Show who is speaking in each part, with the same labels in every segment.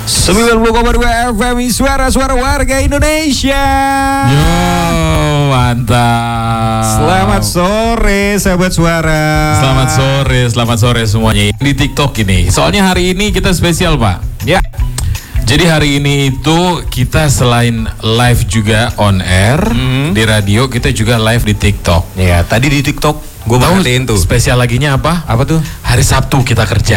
Speaker 1: 90,2 FM suara-suara warga Indonesia.
Speaker 2: Yo, mantap.
Speaker 1: Selamat sore sahabat suara.
Speaker 2: Selamat sore semuanya di TikTok ini. Soalnya hari ini kita spesial, Pak.
Speaker 1: Ya.
Speaker 2: Jadi hari ini itu kita selain live juga on air di radio, kita juga live di TikTok.
Speaker 1: Ya, tadi di TikTok gue perhatiin tuh.
Speaker 2: Spesial laginya apa?
Speaker 1: Apa tuh?
Speaker 2: Hari Sabtu kita kerja.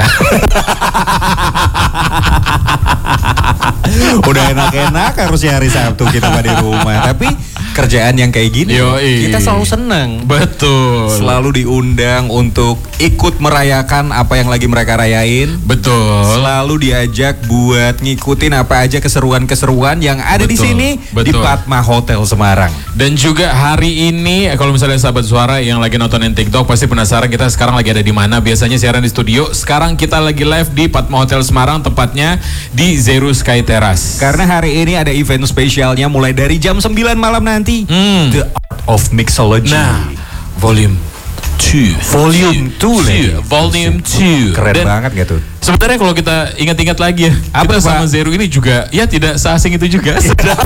Speaker 1: Udah enak-enak harusnya hari Sabtu kita di rumah. Tapi kerjaan yang kayak gini kita selalu senang.
Speaker 2: Betul.
Speaker 1: Selalu diundang untuk ikut merayakan apa yang lagi mereka rayain.
Speaker 2: Betul.
Speaker 1: Selalu diajak buat ngikutin apa aja keseruan-keseruan yang ada di sini di Padma Hotel Semarang.
Speaker 2: Dan juga hari ini kalau misalnya sahabat suara yang lagi nontonin TikTok pasti penasaran kita sekarang lagi ada di mana. Biasanya siaran di studio. Sekarang kita lagi live di Padma Hotel Semarang, tepatnya di Zero Sky Terrace.
Speaker 1: Karena hari ini ada event spesialnya mulai dari jam 9 malam nanti. The Art of Mixology.
Speaker 2: Nah, Volume 2.
Speaker 1: Keren banget gak tuh?
Speaker 2: Sebenarnya kalau kita ingat-ingat lagi ya,
Speaker 1: apa
Speaker 2: kita sama Zero ini juga ya tidak seasing itu juga.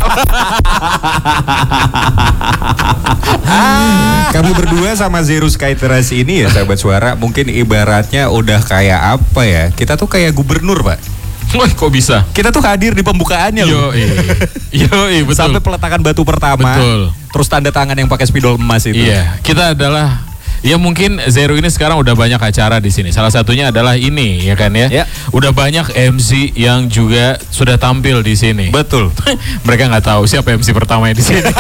Speaker 1: Kami berdua sama Zero Sky Terrace ini ya sahabat suara, mungkin ibaratnya udah kayak apa ya? Kita tuh kayak gubernur, Pak.
Speaker 2: Wah, kok bisa?
Speaker 1: Kita tuh hadir di pembukaannya loh.
Speaker 2: Betul.
Speaker 1: Sampai peletakan batu pertama.
Speaker 2: Betul.
Speaker 1: Terus tanda tangan yang pakai spidol emas itu.
Speaker 2: Iya, kita adalah ya mungkin Zero ini sekarang udah banyak acara di sini. Salah satunya adalah ini, ya kan ya? Udah banyak MC yang juga sudah tampil di sini.
Speaker 1: Betul.
Speaker 2: Mereka nggak tahu siapa MC pertamanya di sini.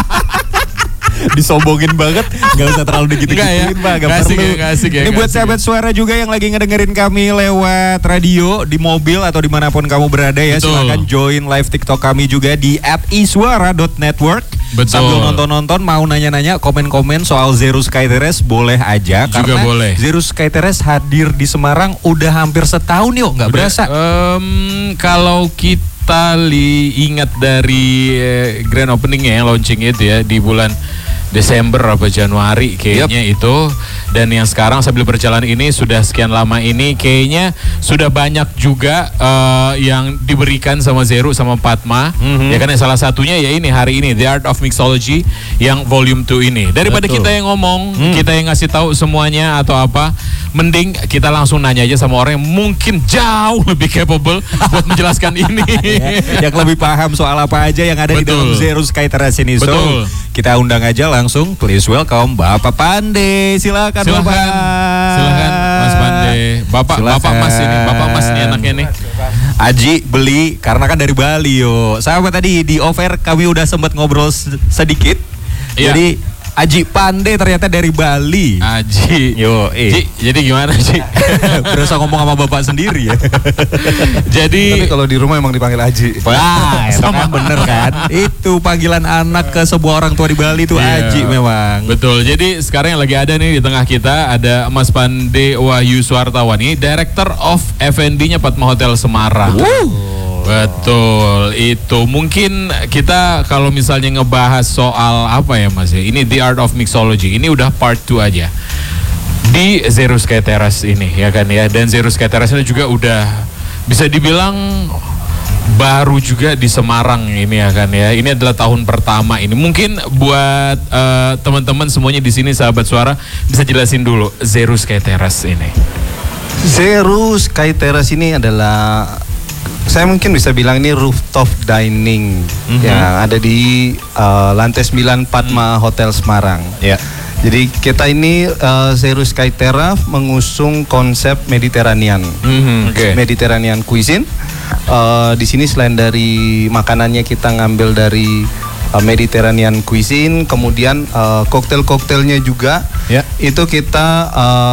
Speaker 1: Disombongin banget, nggak usah terlalu digitu-gituin, Pak. Gak perlu. Ini buat sahabat suara juga yang lagi ngedengerin kami lewat radio, di mobil atau dimanapun kamu berada ya. Silakan join live TikTok kami juga di @iswara.network. Sambil nonton-nonton, mau nanya-nanya, komen-komen soal Zero Sky Terrace boleh aja.
Speaker 2: Juga
Speaker 1: karena
Speaker 2: boleh.
Speaker 1: Zero Sky Terrace hadir di Semarang udah hampir setahun yuk, nggak berasa.
Speaker 2: Kalau kita ingat dari grand openingnya yang launching itu ya di bulan Desember apa Januari kayaknya itu. Dan yang sekarang sambil berjalan ini sudah sekian lama ini kayaknya sudah banyak juga yang diberikan sama Zero sama Padma. Ya kan, salah satunya ya ini hari ini The Art of Mixology yang volume 2 ini. Daripada kita yang ngomong, kita yang ngasih tahu semuanya atau apa, mending kita langsung nanya aja sama orang yang mungkin jauh lebih capable buat menjelaskan ini.
Speaker 1: Yang lebih paham soal apa aja yang ada di dalam Zero Sky Terrace ini. So, kita undang aja langsung, please welcome Bapak Pande. Silakan Bapak.
Speaker 2: Silakan Mas Pande. Bapak Mas ini, Bapak Mas ini anaknya nih.
Speaker 1: Aji beli karena kan dari Bali yo. Sahabat tadi di offer kami udah sempat ngobrol sedikit. Jadi Aji Pande ternyata dari Bali.
Speaker 2: Aji. Ji, jadi gimana Ji?
Speaker 1: Berasa ngomong sama bapak sendiri ya.
Speaker 2: Jadi
Speaker 3: tapi kalau di rumah emang dipanggil Aji.
Speaker 1: Wah, sama bener kan? Itu panggilan anak ke sebuah orang tua di Bali itu Aji memang.
Speaker 2: Betul. Jadi sekarang yang lagi ada nih di tengah kita ada Mas Pande Wahyu Suartawan, ini Director of F&B-nya Padma Hotel Semarang. Betul, itu mungkin kita kalau misalnya ngebahas soal apa ya Mas ya, ini The Art of Mixology, ini udah part 2 aja di Zero Sky Terrace ini ya kan ya. Dan Zero Sky Terrace ini juga udah bisa dibilang baru juga di Semarang ini ya kan ya. Ini adalah tahun pertama ini. Mungkin buat teman-teman semuanya di sini sahabat suara bisa jelasin dulu Zero Sky Terrace ini.
Speaker 3: Zero Sky Terrace ini adalah, saya mungkin bisa bilang ini rooftop dining yang ada di lantai 9 Padma Hotel Semarang. Jadi kita ini Zero Sky Terrace mengusung konsep Mediterranean, Mediterranean cuisine. Di sini selain dari makanannya kita ngambil dari Mediterranean cuisine, kemudian koktail-koktailnya juga itu kita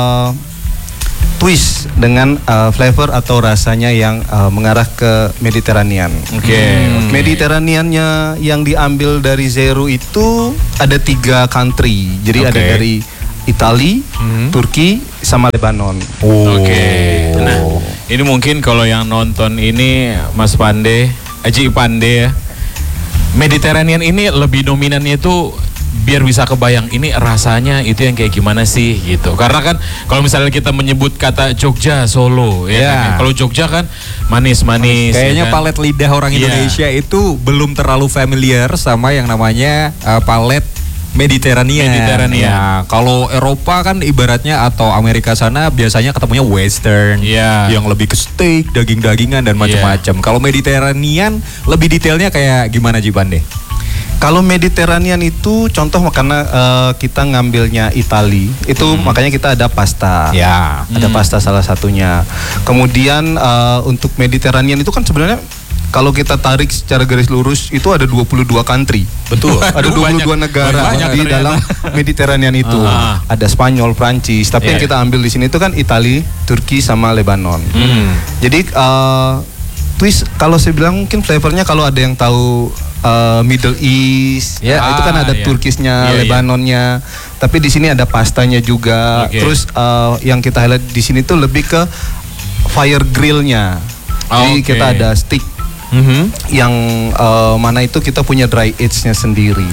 Speaker 3: twist dengan flavor atau rasanya yang mengarah ke Mediterranean. Mediterraneannya yang diambil dari Zero itu ada 3 country. Jadi ada dari Italia, Turki, sama Lebanon.
Speaker 2: Nah, ini mungkin kalau yang nonton ini Mas Pande, Aji Pande ya. Mediterranean ini lebih dominannya itu biar bisa kebayang ini rasanya itu yang kayak gimana sih gitu. Karena kan kalau misalnya kita menyebut kata Jogja, Solo ya kan? Kalau Jogja kan manis-manis.
Speaker 1: Kayaknya
Speaker 2: ya kan?
Speaker 1: palet lidah orang Indonesia itu belum terlalu familiar sama yang namanya palet Mediterranean. Ya, kalau Eropa kan ibaratnya atau Amerika sana biasanya ketemunya Western, yang lebih ke steak, daging-dagingan dan macam-macam. Kalau Mediterranean lebih detailnya kayak gimana Jipande?
Speaker 3: Kalau Mediterranean itu contoh karena kita ngambilnya Itali, itu makanya kita ada pasta.
Speaker 1: Ya,
Speaker 3: ada pasta salah satunya. Kemudian untuk Mediterranean itu kan sebenarnya kalau kita tarik secara garis lurus itu ada 22 country.
Speaker 1: Betul.
Speaker 3: Ada 22 negara di dalam Mediterranean itu. Ada Spanyol, Prancis, tapi yang kita ambil di sini itu kan Italia, Turki sama Lebanon. Jadi twist kalau saya bilang mungkin flavornya kalau ada yang tahu Middle East, itu kan ada Turkisnya, Lebanonnya. Tapi di sini ada pastanya juga. Terus yang kita highlight di sini tuh lebih ke fire grillnya. Jadi kita ada stick yang mana itu kita punya dry age-nya sendiri.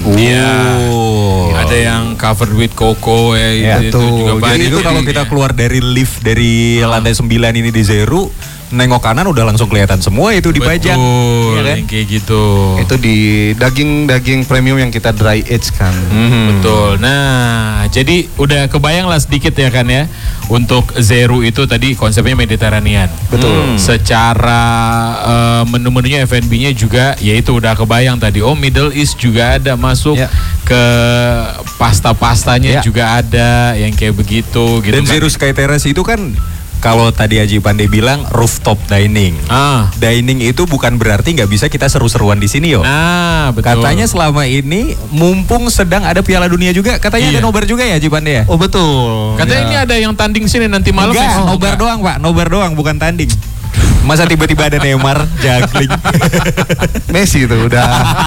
Speaker 2: Ada yang covered with cocoa itu juga banyak.
Speaker 1: Jadi itu kalau kita keluar dari lift dari lantai 9 ini di Zeru, nengok kanan udah langsung kelihatan semua itu dipajang.
Speaker 2: Betul, ya kan? Kayak gitu.
Speaker 3: Itu di daging premium yang kita dry age kan.
Speaker 2: Betul. Nah, jadi udah kebayang lah sedikit ya kan ya. Untuk Zeru itu tadi konsepnya Mediterranean.
Speaker 3: Betul.
Speaker 2: Secara menu-menunya F&B-nya juga yaitu udah kebayang tadi. Oh, Middle East juga ada masuk ke pasta-pastanya juga ada yang kayak begitu gitu.
Speaker 1: Dan
Speaker 2: kan.
Speaker 1: Zeru Sky Terrace itu kan kalau tadi Haji Pandey bilang rooftop dining. Dining itu bukan berarti nggak bisa kita seru-seruan di sini yo.
Speaker 2: Betul.
Speaker 1: Katanya selama ini mumpung sedang ada Piala Dunia juga, katanya ada nobar juga ya Haji Pandey ya?
Speaker 3: Oh betul.
Speaker 2: Katanya ini ada yang tanding sini nanti malam.
Speaker 1: Enggak, nobar doang Pak, nobar doang bukan tanding. Masa tiba-tiba ada Neymar juggling?
Speaker 3: Messi itu udah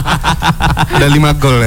Speaker 3: 5 gol ya.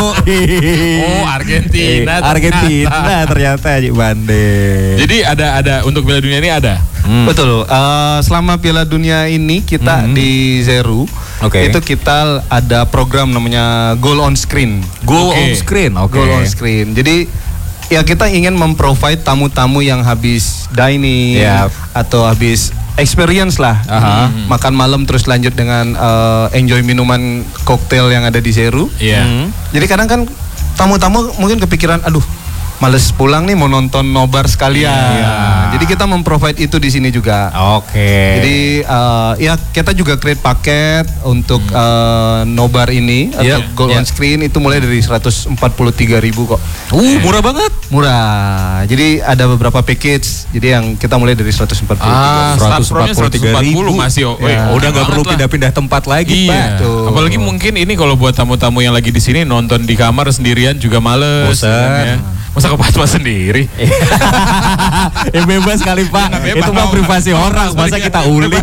Speaker 2: Oh, Argentina
Speaker 1: ternyata Haji Pandey.
Speaker 2: Jadi ada untuk Piala Dunia ini ada.
Speaker 3: Betul. Selama Piala Dunia ini kita di Zeru itu kita ada program namanya Goal on Screen.
Speaker 1: Goal on Screen.
Speaker 3: Jadi ya kita ingin memprovide tamu-tamu yang habis dining atau habis experience lah, makan malam terus lanjut dengan enjoy minuman koktail yang ada di Zeru. Jadi kadang kan tamu-tamu mungkin kepikiran, aduh males pulang nih mau nonton nobar sekalian. Jadi kita memprovide itu di sini juga. Jadi ya kita juga create paket untuk nobar ini atau Gold on Screen itu mulai dari 143.000 kok.
Speaker 1: Murah banget.
Speaker 3: Murah. Jadi ada beberapa package. Jadi yang kita mulai dari 143.
Speaker 2: 140 masih.
Speaker 1: Udah nggak perlu pindah-pindah tempat lagi, Pak.
Speaker 2: Apalagi mungkin ini kalau buat tamu-tamu yang lagi di sini nonton di kamar sendirian juga males. Masa ke Fatma sendiri?
Speaker 1: Bebas kali Pak. Itu mah privasi orang. Masa kita ulik?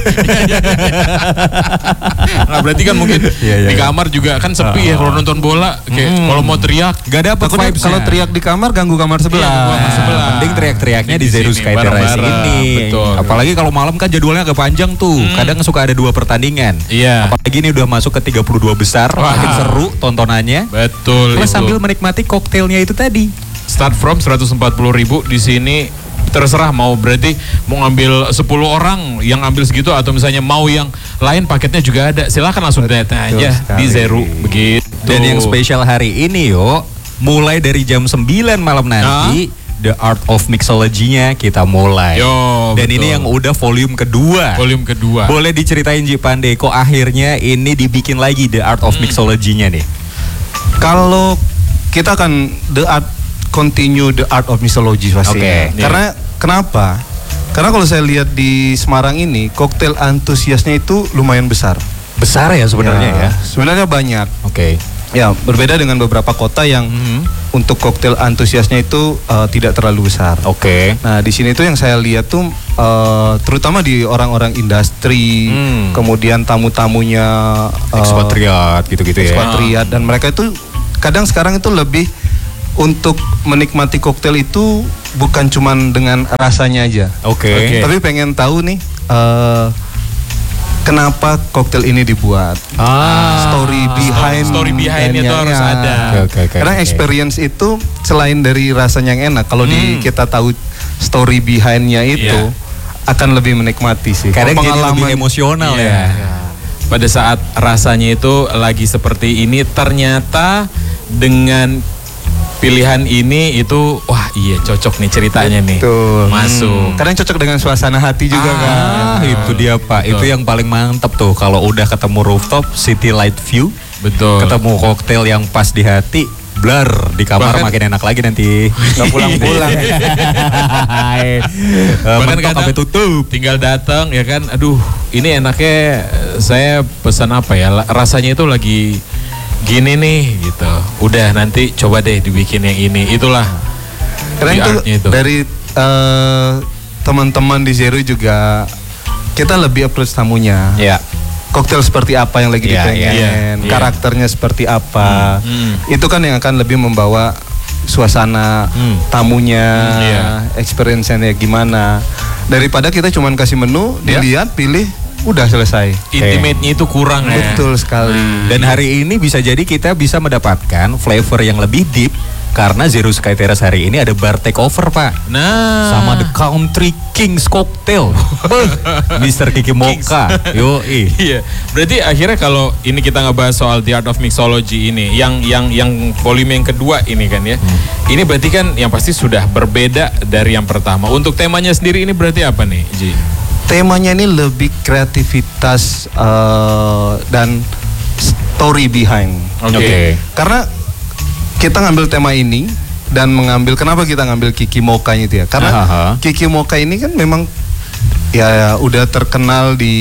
Speaker 2: Nah berarti kan mungkin di kamar juga kan sepi ya kalau nonton bola. Kalau mau teriak
Speaker 1: gak dapet vibes.
Speaker 3: Kalau teriak di kamar ganggu kamar sebelah.
Speaker 1: Mending teriak-teriaknya di Zeru Sky Terrace ini. Apalagi kalau malam kan jadwalnya agak panjang tuh. Kadang suka ada 2 pertandingan. Apalagi ini udah masuk ke 32 besar. Makin seru tontonannya.
Speaker 2: Betul.
Speaker 1: Plus sambil menikmati koktailnya itu tadi.
Speaker 2: Start from 140.000 di sini. Terserah mau berarti mau ngambil 10 orang yang ambil segitu atau misalnya mau yang lain paketnya juga ada. Silakan langsung datang aja di Zeru begitu.
Speaker 1: Dan yang spesial hari ini mulai dari jam 9 malam nanti The Art of Mixology-nya kita mulai. Dan ini yang udah volume kedua. Boleh diceritain Ji Pandey kok akhirnya ini dibikin lagi The Art of Mixology-nya nih.
Speaker 3: Kalau kita akan continue The Art of Mixology pasti. Karena kenapa? Karena kalau saya lihat di Semarang ini koktail antusiasnya itu lumayan besar.
Speaker 1: Besar ya sebenarnya ya.
Speaker 3: Sebenarnya banyak. Ya, berbeda dengan beberapa kota yang untuk koktail antusiasnya itu tidak terlalu besar. Nah, di sini tuh yang saya lihat tuh terutama di orang-orang industri, kemudian tamu-tamunya
Speaker 1: ekspatriat gitu-gitu ya.
Speaker 3: Ekspatriat dan mereka itu kadang sekarang itu lebih untuk menikmati koktail itu bukan cuman dengan rasanya aja. Tapi pengen tahu nih kenapa koktail ini dibuat. Story
Speaker 2: behind-nya itu harus ada.
Speaker 3: Karena experience itu selain dari rasanya yang enak, kalau kita tahu story behind-nya itu akan lebih menikmati sih.
Speaker 1: Kadang jadi lebih emosional ya.
Speaker 2: Pada saat rasanya itu lagi seperti ini, ternyata dengan pilihan ini itu wah iya cocok nih ceritanya nih. Masuk.
Speaker 3: Kadang cocok dengan suasana hati juga kan.
Speaker 1: Itu dia Pak. Betul. Itu yang paling mantep tuh kalau udah ketemu rooftop, city light view.
Speaker 2: Betul.
Speaker 1: Ketemu koktail yang pas di hati. Blur di kamar makin enak lagi nanti.
Speaker 3: Gak pulang-pulang.
Speaker 2: Bahkan sampai tutup. Tinggal datang ya kan. Aduh, ini enaknya saya pesan apa ya? Rasanya itu lagi gini nih gitu. Udah nanti coba deh dibikin yang ini. Itulah.
Speaker 3: Karena itu dari teman-teman di Zero juga kita lebih approach tamunya.
Speaker 1: Ya.
Speaker 3: Koktail seperti apa yang lagi dipengen, karakternya seperti apa, itu kan yang akan lebih membawa suasana tamunya, experience-nya gimana, daripada kita cuman kasih menu, dilihat, pilih, udah selesai.
Speaker 2: Intimate-nya itu kurang ya.
Speaker 3: Betul sekali.
Speaker 1: Dan hari ini bisa jadi kita bisa mendapatkan flavor yang lebih deep karena Zero Sky Terrace hari ini ada bar takeover Pak.
Speaker 2: Nah,
Speaker 1: sama The Country Kings Cocktail. Mr. Kiki Mocha.
Speaker 2: Iya. Berarti akhirnya kalau ini kita ngebahas soal The Art of Mixology ini, yang volume yang kedua ini kan ya. Ini berarti kan yang pasti sudah berbeda dari yang pertama. Untuk temanya sendiri ini berarti apa nih, Ji?
Speaker 3: Temanya ini lebih kreativitas dan story behind.
Speaker 2: Oke.
Speaker 3: Karena kita ngambil tema ini dan mengambil, kenapa kita ngambil Kiki Mocha itu ya? Karena Kiki Mocha ini kan memang ya udah terkenal di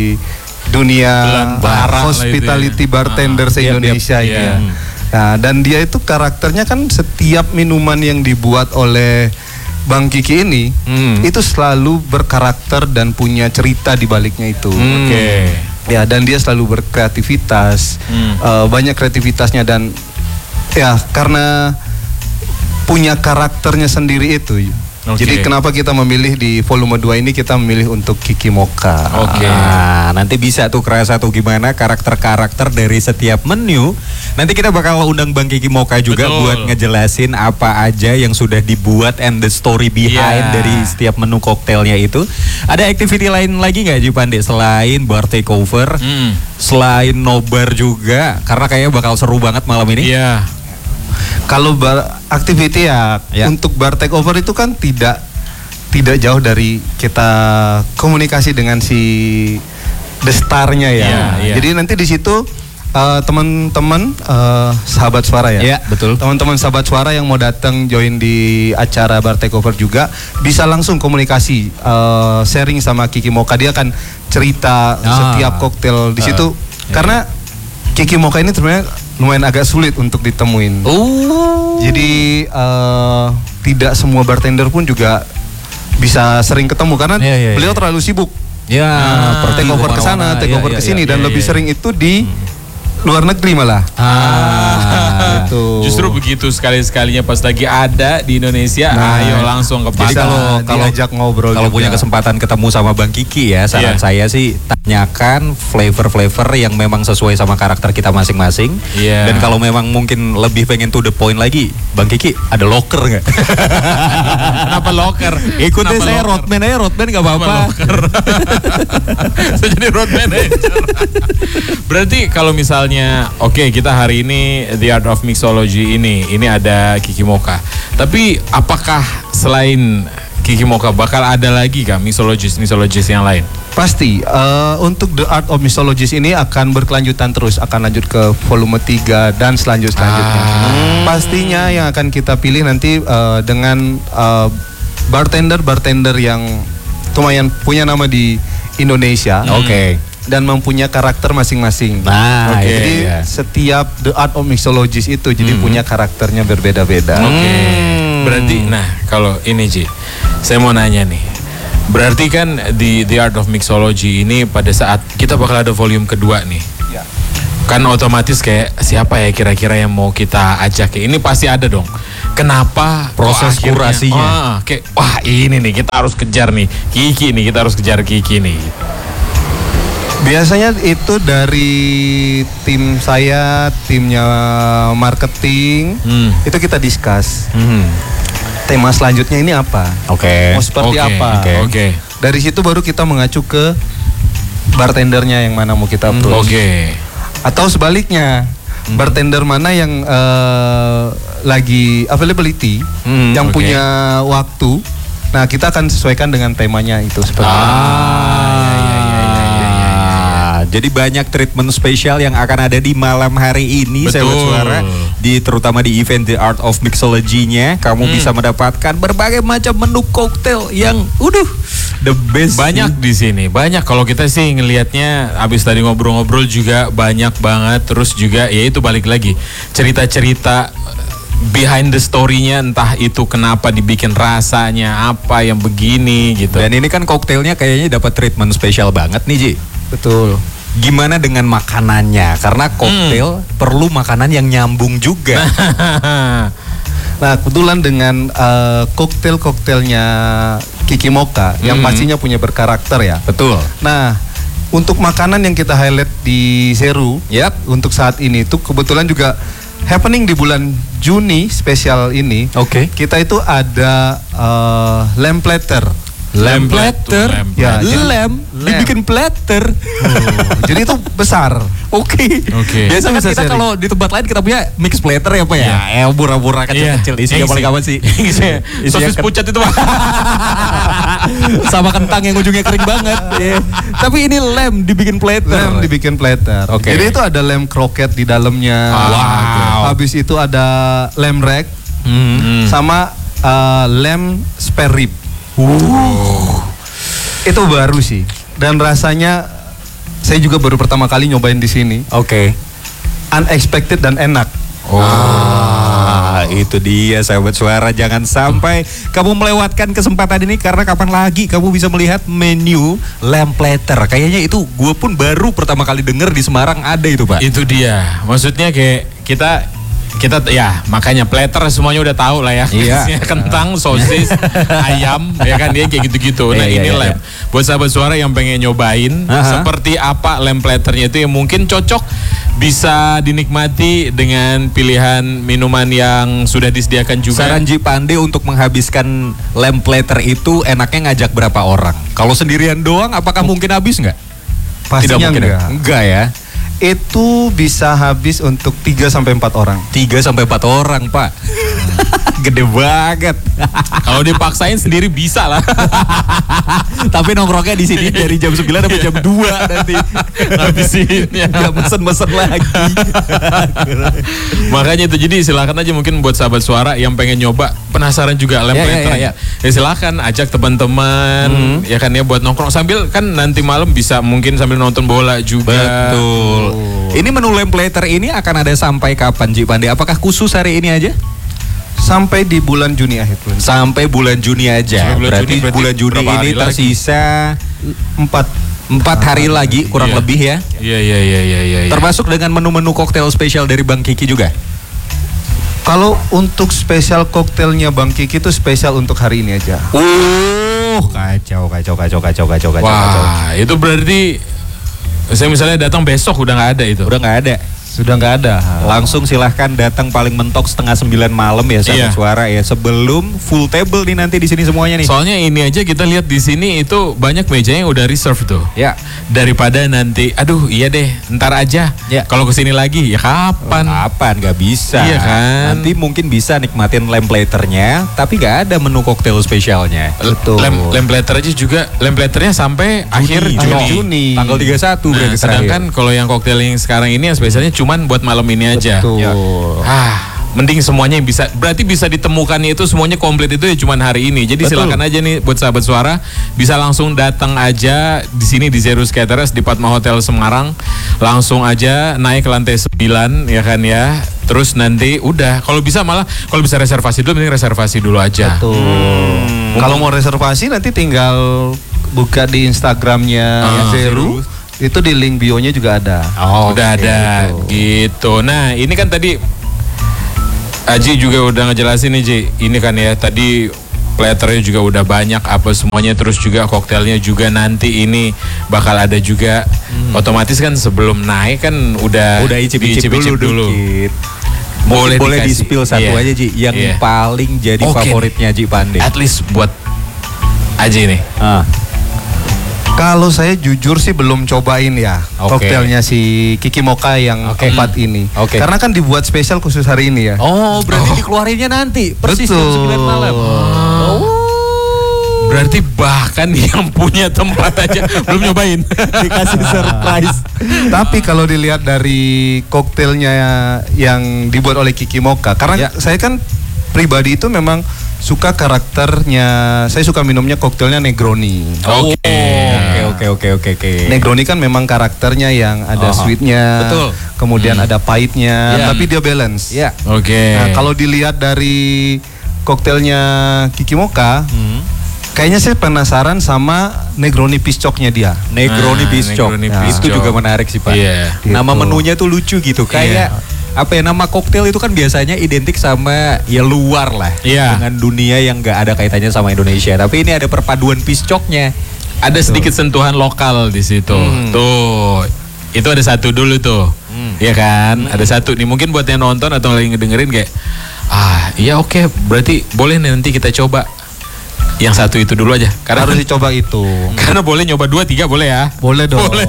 Speaker 3: dunia hospitality bartender se-Indonesia ini ya. Nah, dan dia itu karakternya kan setiap minuman yang dibuat oleh Bang Kiki ini itu selalu berkarakter dan punya cerita di baliknya itu. Ya, dan dia selalu berkreativitas, banyak kreativitasnya dan ya karena punya karakternya sendiri itu. Jadi kenapa kita memilih di volume 2 ini, kita memilih untuk Kiki Mocha.
Speaker 1: Nanti bisa tuh kerasa tuh gimana karakter-karakter dari setiap menu. Nanti kita bakal undang Bang Kiki Mocha juga buat ngejelasin apa aja yang sudah dibuat and the story behind dari setiap menu koktailnya itu. Ada activity lain lagi nggak Ji Pande selain bar takeover, selain nobar juga? Karena kayaknya bakal seru banget malam ini.
Speaker 3: Kalau activity ya untuk bar takeover itu kan tidak jauh dari kita komunikasi dengan si The Star-nya ya. Jadi nanti di situ teman-teman sahabat suara ya.
Speaker 1: Iya, betul.
Speaker 3: Teman-teman sahabat suara yang mau datang join di acara bar takeover juga bisa langsung komunikasi, sharing sama Kiki Mocha. Dia akan cerita setiap koktail di situ. Karena Kiki Mocha ini sebenarnya lumayan agak sulit untuk ditemuin. Jadi tidak semua bartender pun juga bisa sering ketemu karena beliau terlalu sibuk. Takeover ke sana, takeover ke sini dan lebih sering itu di luar negeri malah.
Speaker 2: Gitu. Justru begitu sekalinya pas lagi ada di Indonesia, ayo langsung ke
Speaker 1: Jadi kalau
Speaker 3: diajak ngobrol.
Speaker 1: Kalau punya kesempatan ketemu sama Bang Kiki ya, saran saya sih tanyakan flavor yang memang sesuai sama karakter kita masing-masing. Dan kalau memang mungkin lebih pengen to the point lagi, Bang Kiki ada locker nggak?
Speaker 2: Kenapa locker?
Speaker 1: Ikutin saya roadman aja, roadman nggak apa-apa.
Speaker 2: Saya jadi road manager. Berarti kalau misalnya kita hari ini The Art of Mixology ini ada Kiki Mocha. Tapi apakah selain Kiki Mocha bakal ada lagi kah mixologist yang lain?
Speaker 3: Pasti. Untuk The Art of Mixologist ini akan berkelanjutan terus, akan lanjut ke volume 3 dan selanjutnya. Pastinya yang akan kita pilih nanti dengan bartender yang lumayan punya nama di Indonesia. Dan mempunyai karakter masing-masing. Jadi setiap The Art of Mixologist itu jadi punya karakternya berbeda-beda.
Speaker 2: Berarti, kalau ini Ji, saya mau nanya nih. Berarti kan di The Art of Mixology ini pada saat kita bakal ada volume kedua nih. Kan otomatis kayak siapa ya kira-kira yang mau kita ajak? Ini pasti ada dong. Kenapa
Speaker 1: proses kurasinya?
Speaker 2: Kayak wah ini nih kita harus kejar nih Kiki nih, kita harus kejar Kiki nih.
Speaker 3: Biasanya itu dari tim saya, timnya marketing, itu kita discuss. Tema selanjutnya ini apa? Mau seperti apa? Dari situ baru kita mengacu ke bartendernya yang mana mau kita approach. Atau sebaliknya, bartender mana yang lagi availability, yang punya waktu. Nah, kita akan sesuaikan dengan temanya itu seperti
Speaker 1: Jadi banyak treatment spesial yang akan ada di malam hari ini, sahabat suara, terutama di event The Art of Mixology-nya. Kamu bisa mendapatkan berbagai macam menu koktail yang the best.
Speaker 2: Banyak di sini, banyak. Kalau kita sih ngelihatnya, abis tadi ngobrol-ngobrol juga banyak banget. Terus juga ya itu balik lagi cerita-cerita behind the story-nya, entah itu kenapa dibikin rasanya apa yang begini gitu.
Speaker 1: Dan ini kan koktailnya kayaknya dapat treatment spesial banget nih, Ji.
Speaker 3: Betul.
Speaker 1: Gimana dengan makanannya? Karena koktail perlu makanan yang nyambung juga.
Speaker 3: Nah, kebetulan dengan koktailnya Kiki Mocha yang pastinya punya berkarakter ya.
Speaker 1: Betul.
Speaker 3: Nah, untuk makanan yang kita highlight di Seru, untuk saat ini itu kebetulan juga happening di bulan Juni spesial ini. Kita itu ada lamb platter.
Speaker 1: Lamb platter?
Speaker 3: Ya,
Speaker 1: lamb dibikin platter.
Speaker 3: Jadi itu besar.
Speaker 1: Biasa kan kita kalau di tempat lain kita punya mix platter ya Pak ya? Murah-murah kecil-kecil. Isinya paling apa sih?
Speaker 2: Sosis pucat itu Pak.
Speaker 1: Sama kentang yang ujungnya kering banget. Tapi ini lamb dibikin platter.
Speaker 3: Lamb dibikin platter. Jadi itu ada lamb kroket di dalamnya. Habis itu ada lamb rack. Sama lamb spare rib. Itu baru sih, dan rasanya saya juga baru pertama kali nyobain di sini. Unexpected dan enak.
Speaker 1: Itu dia sahabat suara, jangan sampai kamu melewatkan kesempatan ini, karena kapan lagi kamu bisa melihat menu lamb platter. Kayaknya itu gue pun baru pertama kali denger di Semarang ada itu Pak.
Speaker 2: Itu dia, maksudnya kayak kita ya makanya platter semuanya udah tahu lah ya. Kentang, sosis, ayam, ya kan dia kayak gitu-gitu. Nah ini lamb. Buat sahabat suara yang pengen nyobain seperti apa lamb platternya itu yang mungkin cocok bisa dinikmati dengan pilihan minuman yang sudah disediakan juga.
Speaker 1: Saran Ji Pande untuk menghabiskan lamb platter itu enaknya ngajak berapa orang? Kalau sendirian doang apakah mungkin habis nggak?
Speaker 3: Pastinya
Speaker 1: enggak ya.
Speaker 3: Itu bisa habis untuk 3-4 orang.
Speaker 1: 3-4 orang Pak. Gede banget.
Speaker 2: Kalau dipaksain sendiri bisa lah.
Speaker 1: Tapi nongkrongnya di sini dari jam 9 sampai jam 2 nanti.
Speaker 2: Habisinnya.
Speaker 1: Gak mesen-mesen lagi.
Speaker 2: Makanya itu, jadi silakan aja mungkin buat sahabat suara yang pengen nyoba, penasaran juga lamb platter. Ya silakan ajak teman-teman ya kan ya buat nongkrong sambil kan nanti malam bisa mungkin sambil nonton bola juga.
Speaker 1: Betul. Ini menu lamb platter ini akan ada sampai kapan Ji Pande? Apakah khusus hari ini aja?
Speaker 3: Sampai di bulan Juni akhir.
Speaker 1: Sampai bulan Juni aja. Berarti bulan Juni ini tersisa 4 hari lagi kurang lebih ya.
Speaker 2: Iya.
Speaker 1: Termasuk dengan menu-menu koktail spesial dari Bang Kiki juga.
Speaker 3: Kalau untuk spesial koktailnya Bang Kiki itu spesial untuk hari ini aja.
Speaker 1: Kacau.
Speaker 2: Wah, itu berarti saya misalnya datang besok udah nggak ada itu.
Speaker 3: Sudah nggak ada.
Speaker 1: Langsung silahkan datang paling mentok 8:30 malam ya sahabat suara ya, sebelum full table nih nanti di sini semuanya nih.
Speaker 2: Soalnya ini aja kita lihat di sini itu banyak meja yang udah reserve tuh.
Speaker 1: Ya.
Speaker 2: Daripada nanti, aduh iya deh, ntar aja.
Speaker 1: Ya.
Speaker 2: Kalau kesini lagi ya kapan?
Speaker 1: Nggak bisa.
Speaker 2: Iya kan.
Speaker 1: Nanti mungkin bisa nikmatin lamb platternya, tapi nggak ada menu koktail spesialnya.
Speaker 2: Betul. Lamb platter aja juga, lamb platternya sampai akhir Juni.
Speaker 1: Tanggal 31 berarti.
Speaker 2: Sedangkan kalau yang koktail yang sekarang ini yang spesialnya cuman buat malam ini aja.
Speaker 3: Betul.
Speaker 2: Mending semuanya yang bisa, berarti bisa ditemukannya itu semuanya komplit itu ya cuman hari ini. Jadi silakan aja nih buat sahabat suara bisa langsung datang aja di sini di Zerus Caterers di Padma Hotel Semarang. Langsung aja naik ke lantai 9 ya kan ya. Terus nanti udah kalau bisa reservasi dulu, mending reservasi dulu aja.
Speaker 3: Betul. Kalau mau reservasi nanti tinggal buka di Instagramnya Zeru. Itu di link bio-nya juga ada.
Speaker 2: Udah ada gitu. Nah ini kan tadi Aji juga udah ngejelasin nih Ji. Ini kan ya tadi platternya juga udah banyak apa semuanya, terus juga koktailnya juga nanti ini bakal ada juga. Otomatis kan sebelum naik kan udah
Speaker 1: icip-icip dulu. Boleh di spill satu aja Ji, yang paling jadi favoritnya Ji Pande.
Speaker 2: At least buat Aji nih.
Speaker 3: Kalau saya jujur sih belum cobain ya koktailnya si Kiki Mocha yang 4 ini. Karena kan dibuat spesial khusus hari ini ya.
Speaker 1: Oh, berarti dikeluarinnya nanti persis jam 9 malam.
Speaker 2: Berarti bahkan yang punya tempat aja belum nyobain.
Speaker 1: Dikasih surprise.
Speaker 3: Tapi kalau dilihat dari koktailnya yang dibuat oleh Kiki Mocha, karena saya kan pribadi itu memang suka karakternya, saya suka minumnya koktailnya Negroni.
Speaker 1: Oke.
Speaker 3: Negroni kan memang karakternya yang ada sweetnya, kemudian ada pahitnya, tapi dia balance. Nah, kalau dilihat dari koktailnya Kiki Mocha, kayaknya saya penasaran sama Negroni Piscoknya dia.
Speaker 1: Negroni Piscok. Itu juga menarik sih Pak.
Speaker 3: Gitu.
Speaker 1: Nama menunya tuh lucu gitu, kayak apa ya, nama koktail itu kan biasanya identik sama ya luar lah, dengan dunia yang nggak ada kaitannya sama Indonesia. Tapi ini ada perpaduan piscoknya,
Speaker 2: ada sedikit sentuhan lokal di situ. Tuh, itu ada satu dulu tuh, ya kan? Ada satu nih, mungkin buat yang nonton atau lagi ngedengerin kayak, iya oke, berarti boleh nih nanti kita coba. Yang satu itu dulu aja.
Speaker 3: Karena harus dicoba itu.
Speaker 2: Karena boleh nyoba 2, 3 boleh ya?
Speaker 3: Boleh dong.
Speaker 2: Boleh.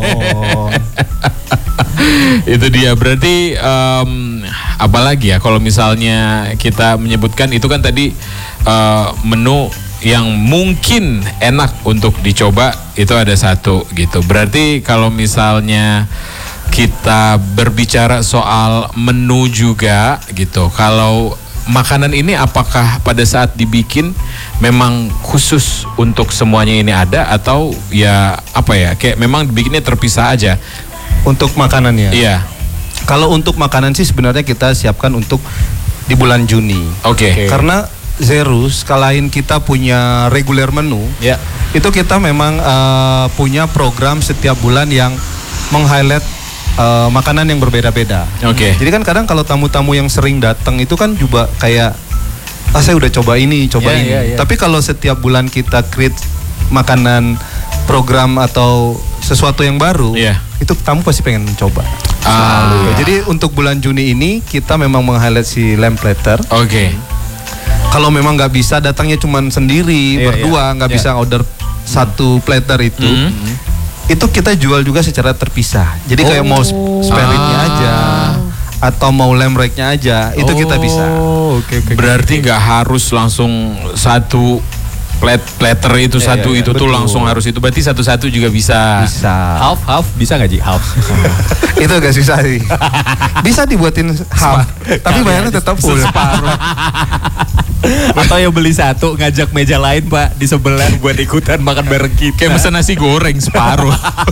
Speaker 2: Itu dia, berarti apalagi ya kalau misalnya kita menyebutkan itu kan tadi menu yang mungkin enak untuk dicoba itu ada satu gitu. Berarti kalau misalnya kita berbicara soal menu juga gitu, kalau makanan ini apakah pada saat dibikin memang khusus untuk semuanya ini ada, atau ya apa ya, kayak memang dibikinnya terpisah aja?
Speaker 3: Untuk makanannya?
Speaker 2: Iya.
Speaker 3: Kalau untuk makanan sih sebenarnya kita siapkan untuk di bulan Juni. Karena Zerus, kalahin kita punya regular menu, itu kita memang punya program setiap bulan yang meng-highlight makanan yang berbeda-beda. Jadi kan kadang kalau tamu-tamu yang sering datang itu kan juga kayak, saya udah coba ini. Tapi kalau setiap bulan kita create makanan, program atau sesuatu yang baru, itu tamu pasti pengen mencoba. Jadi untuk bulan Juni ini kita memang meng-highlight si lamb platter. Kalau memang nggak bisa datangnya cuma sendiri, berdua, nggak bisa order satu platter itu kita jual juga secara terpisah. Jadi kayak mau spare ribnya aja atau mau lamb rack-nya aja, itu kita bisa.
Speaker 2: Berarti nggak harus langsung satu platter itu itu tuh langsung harus itu. Berarti satu-satu juga bisa.
Speaker 1: Half bisa nggak Ji? Half.
Speaker 3: Itu agak susah sih. Bisa dibuatin half, tapi bayarnya tetap full.
Speaker 1: Separuh. Atau yang beli satu ngajak meja lain Pak di sebelah buat ikutan makan bareng kita.
Speaker 2: Kayak pesan nasi goreng separuh.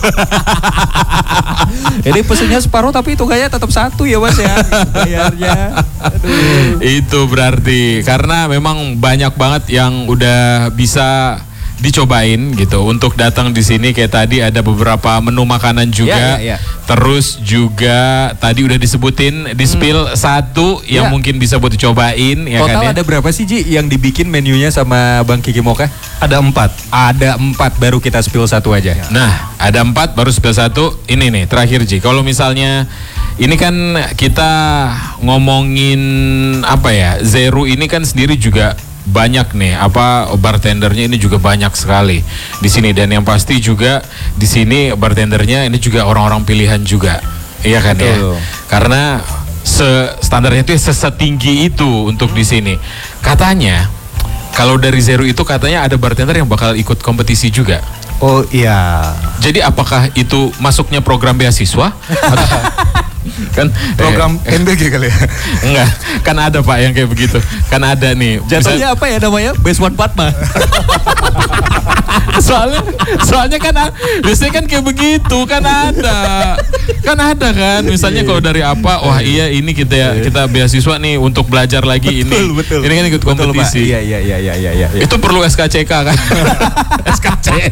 Speaker 1: Jadi pesennya separuh tapi itu kayaknya tetap satu ya Mas ya bayarnya.
Speaker 2: Itu berarti karena memang banyak banget yang udah bisa dicobain gitu untuk datang di sini. Kayak tadi ada beberapa menu makanan juga. Terus juga tadi udah disebutin di spill satu yang mungkin bisa buat dicobain.
Speaker 1: Ya total kan, ya? Ada berapa sih Ji yang dibikin menunya sama Bang Kiki Mocha?
Speaker 3: Ada 4.
Speaker 1: Ada 4, baru kita spill satu aja.
Speaker 2: Nah ada 4 baru spill satu. Ini nih terakhir Ji, kalau misalnya ini kan kita ngomongin apa ya, Zeru ini kan sendiri juga banyak nih, bartendernya ini juga banyak sekali di sini, dan yang pasti juga di sini bartendernya ini juga orang-orang pilihan juga, iya kan? Betul. Ya, karena standarnya itu setinggi itu untuk di sini. Katanya kalau dari Zero itu katanya ada bartender yang bakal ikut kompetisi juga.
Speaker 3: Oh iya.
Speaker 2: Jadi apakah itu masuknya program beasiswa? Kan
Speaker 3: program NBG kali ya?
Speaker 2: Enggak, kan ada Pak yang kayak begitu. Kan ada nih.
Speaker 1: Jatuhnya apa ya namanya? Best One Padma.
Speaker 2: soalnya kan biasanya kan kayak begitu, kan ada kan misalnya kalau dari apa, wah iya ini kita beasiswa nih untuk belajar lagi. Betul. Ini kan ikut kompetisi.
Speaker 1: Iya.
Speaker 2: Itu perlu SKCK kan? SKCK.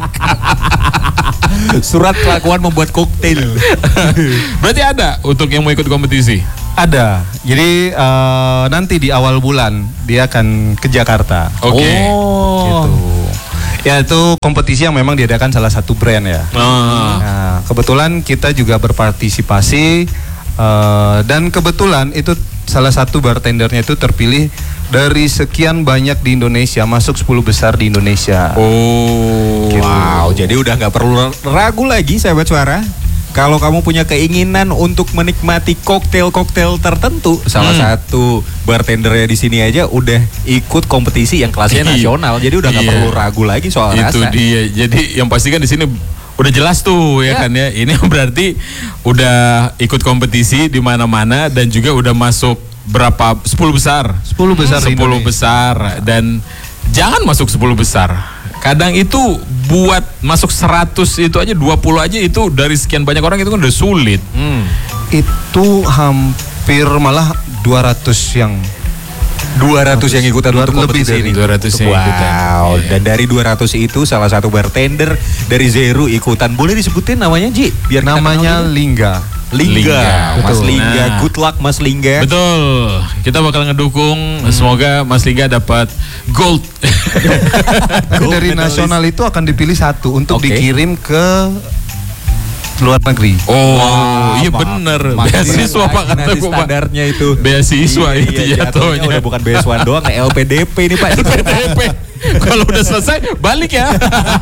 Speaker 1: Surat kelakuan membuat koktail.
Speaker 2: Berarti ada untuk yang mau ikut kompetisi?
Speaker 3: Ada. Jadi nanti di awal bulan dia akan ke Jakarta.
Speaker 2: Oke.
Speaker 3: Gitu. Ya itu kompetisi yang memang diadakan salah satu brand ya. Nah, kebetulan kita juga berpartisipasi dan kebetulan itu salah satu bartendernya itu terpilih dari sekian banyak di Indonesia, masuk 10 besar di Indonesia.
Speaker 1: Gitu. Wow, jadi udah nggak perlu ragu lagi sahabat suara. Kalau kamu punya keinginan untuk menikmati koktail-koktail tertentu, salah satu bartendernya di sini aja udah ikut kompetisi yang kelasnya nasional, jadi udah nggak perlu ragu lagi soal rasa.
Speaker 2: Itu dia. Jadi yang pasti kan di sini udah jelas tuh ya kan ya. Ini berarti udah ikut kompetisi di mana-mana dan juga udah masuk berapa 10 besar.
Speaker 3: 10 besar.
Speaker 2: 10 besar dan jangan masuk 10 besar. Kadang itu buat masuk 100 itu aja 20 aja itu dari sekian banyak orang itu kan udah sulit.
Speaker 3: Itu hampir malah 200 yang
Speaker 1: ikutan untuk kompetisi ini.
Speaker 2: 200 yang ikutan.
Speaker 1: Wow, dan dari 200 itu salah satu bartender dari Zero ikutan. Boleh disebutin namanya, Ji?
Speaker 3: Biar namanya Lingga.
Speaker 1: Mas Lingga, good luck Mas Lingga.
Speaker 2: Betul. Kita bakal ngedukung semoga Mas Lingga dapat gold.
Speaker 3: Dari nasional itu akan dipilih satu untuk dikirim ke luar negeri.
Speaker 2: Iya bener. Beasiswa Pak kata gue Pak.
Speaker 1: Standarnya itu.
Speaker 2: Beasiswa itu jatuhnya.
Speaker 1: Udah bukan beasiswa doang, LPDP ini Pak.
Speaker 2: LPDP. Kalau udah selesai balik ya.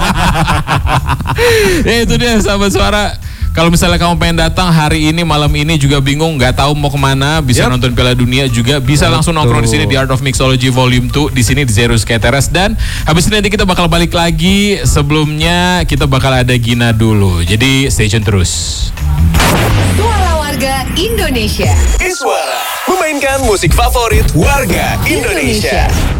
Speaker 2: Itu dia sahabat suara. Kalau misalnya kamu pengen datang hari ini malam ini juga bingung nggak tahu mau kemana, bisa nonton Piala Dunia juga bisa langsung nongkrong di sini di Art of Mixology Volume 2 di sini di Zero Sky Terrace, dan habis ini nanti kita bakal balik lagi. Sebelumnya kita bakal ada Gina dulu, jadi stay tune terus.
Speaker 4: Suara Warga Indonesia.
Speaker 5: Iswara memainkan musik favorit warga Indonesia.